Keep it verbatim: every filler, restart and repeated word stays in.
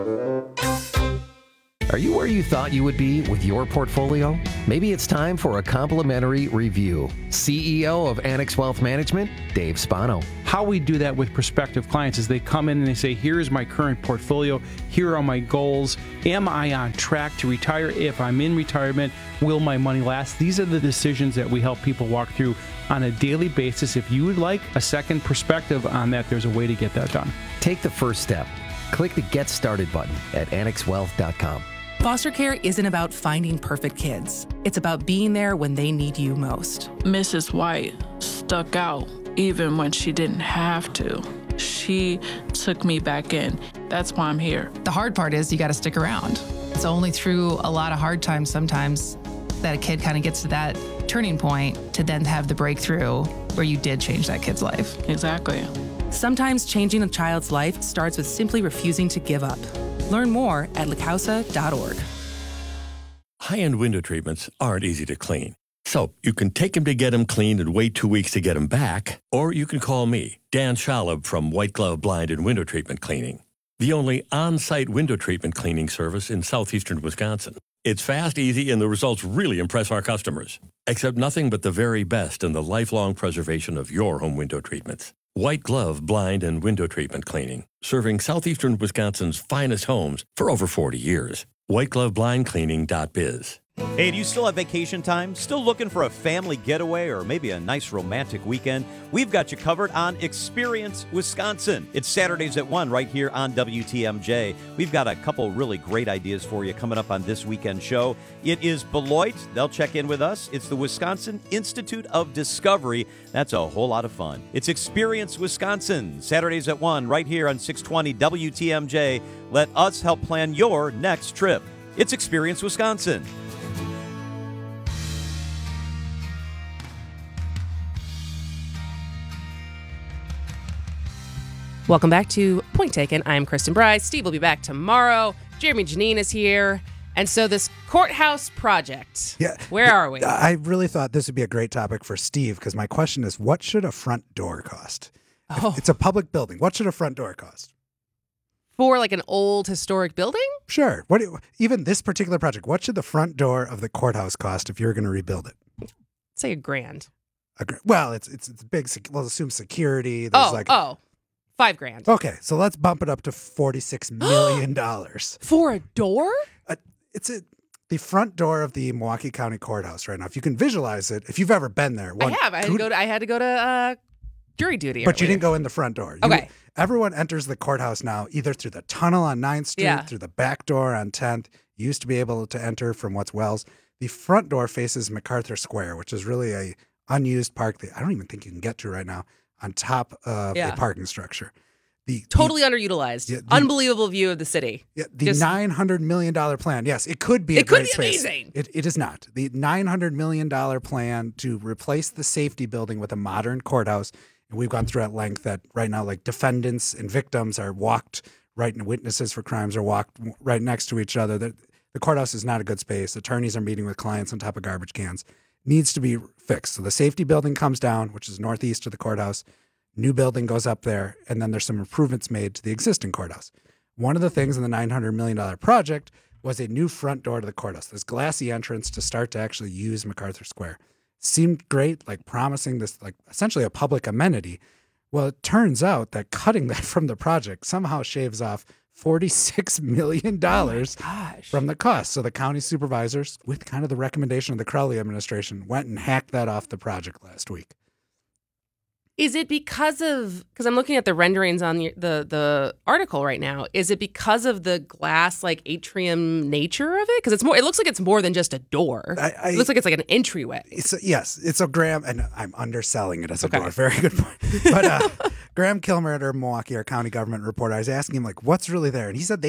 Are you where you thought you would be with your portfolio? Maybe it's time for a complimentary review. C E O of Annex Wealth Management, Dave Spano. How we do that with prospective clients is they come in and they say, here's my current portfolio, here are my goals, am I on track to retire? If I'm in retirement, will my money last? These are the decisions that we help people walk through on a daily basis. If you would like a second perspective on that, there's a way to get that done. Take the first step. Click the Get Started button at annex wealth dot com. Foster care isn't about finding perfect kids. It's about being there when they need you most. Missus White stuck out even when she didn't have to. She took me back in. That's why I'm here. The hard part is you got to stick around. It's only through a lot of hard times sometimes that a kid kind of gets to that turning point to then have the breakthrough where you did change that kid's life. Exactly. Sometimes changing a child's life starts with simply refusing to give up. Learn more at la causa dot org. High-end window treatments aren't easy to clean. So you can take them to get them cleaned and wait two weeks to get them back, or you can call me, Dan Schalab from White Glove Blind and Window Treatment Cleaning, the only on-site window treatment cleaning service in southeastern Wisconsin. It's fast, easy, and the results really impress our customers. Accept nothing but the very best in the lifelong preservation of your home window treatments. White Glove Blind and Window Treatment Cleaning, serving southeastern Wisconsin's finest homes for over forty years. white glove blind cleaning dot biz. Hey, do you still have vacation time? Still looking for a family getaway or maybe a nice romantic weekend? We've got you covered on Experience Wisconsin. It's Saturdays at one right here on W T M J. We've got a couple really great ideas for you coming up on this weekend show. It is Beloit. They'll check in with us. It's the Wisconsin Institute of Discovery. That's a whole lot of fun. It's Experience Wisconsin, Saturdays at one right here on six twenty W T M J. Let us help plan your next trip. It's Experience Wisconsin. Welcome back to Point Taken. I'm Kristen Bryce. Steve will be back tomorrow. Jeremy Janine is here. And so this courthouse project, yeah, where are we? I really thought this would be a great topic for Steve because my question is, what should a front door cost? Oh. It's a public building. What should a front door cost? For like an old historic building? Sure. What? Even this particular project, what should the front door of the courthouse cost if you were going to rebuild it? Say a grand. A grand. Well, it's it's it's big. Let's assume security. There's oh, like oh. Five grand. Okay, so let's bump it up to forty-six million dollars. For a door? Uh, it's a, the front door of the Milwaukee County Courthouse right now. If you can visualize it, if you've ever been there. One, I have. I had, to go to, I had to go to uh, jury duty. But earlier. you didn't go in the front door. You, okay. Everyone enters the courthouse now either through the tunnel on ninth Street, yeah. through the back door on tenth. You used to be able to enter from what's Wells. The front door faces MacArthur Square, which is really a unused park that I don't even think you can get to right now on top of yeah. a parking structure. The, totally the, underutilized. Yeah, the, Unbelievable view of the city. Yeah, the Just, nine hundred million dollars plan. Yes, it could be a it great could be space. amazing. It, it is not. The nine hundred million dollars plan to replace the safety building with a modern courthouse. And we've gone through at length that right now, like defendants and victims are walked right, and witnesses for crimes are walked right next to each other. The, the courthouse is not a good space. Attorneys are meeting with clients on top of garbage cans. Needs to be fixed. So the safety building comes down, which is northeast of the courthouse. New building goes up there, and then there's some improvements made to the existing courthouse. One of the things in the nine hundred million dollars project was a new front door to the courthouse, this glassy entrance to start to actually use MacArthur Square. Seemed great, like promising this, like essentially a public amenity. Well, it turns out that cutting that from the project somehow shaves off forty-six million dollars oh from the cost. So the county supervisors, with kind of the recommendation of the Crowley administration, went and hacked that off the project last week. Is it because of, because I'm looking at the renderings on the, the the article right now, is it because of the glass like atrium nature of it? Because it's more, it looks like it's more than just a door. I, I, it looks like it's like an entryway. It's a, yes, it's a Graham, and I'm underselling it as a okay. door. Very good point. But uh, Graham Kilmer at our Milwaukee, our county government reporter, I was asking him, like, what's really there? And he said they